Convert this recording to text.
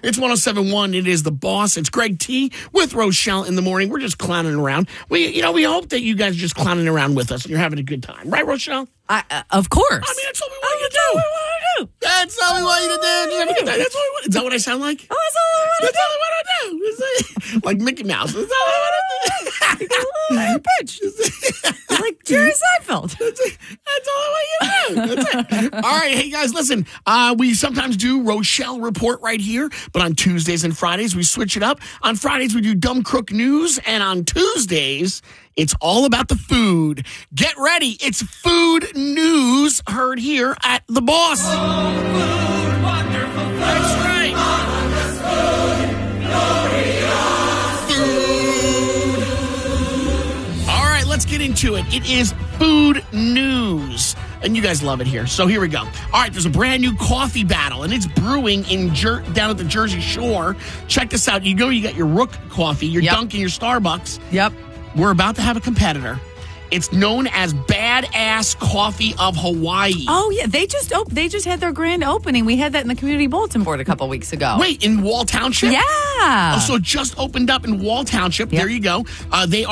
It's 107.1. It is The Boss. It's Greg T with Rochelle in the morning. We're just clowning around. We hope that you guys are just clowning around with us and you're having a good time. Right, Rochelle? Of course. I mean, that's what we want you to do. That's all we want you to do. Just have a good time. That's what we want. Is that what I sound like? Oh, that's all I want to do. That's all I want to do. Like Mickey Mouse. That's all I want to do. Higher pitch. Like Jerry Seinfeld. That's all I want you to do. That's it. All right. Hey, guys, listen. We sometimes do Rochelle Report right here, but on Tuesdays and Fridays, we switch it up. On Fridays, we do Dumb Crook News, and on Tuesdays, it's all about the food. Get ready. It's food news heard here at The Boss. Oh, food, wonderful food. That's right. Marvelous food, glorious food. All right, let's get into it. It is food news. And you guys love it here. So here we go. All right, there's a brand new coffee battle, and it's brewing down at the Jersey Shore. Check this out. You got your Rook coffee, your Dunkin', your Starbucks. Yep. We're about to have a competitor. It's known as Badass Coffee of Hawaii. Oh, yeah. They just had their grand opening. We had that in the community bulletin board a couple weeks ago. Wait, in Wall Township? Yeah. Oh, so it just opened up in Wall Township. Yep. There you go. They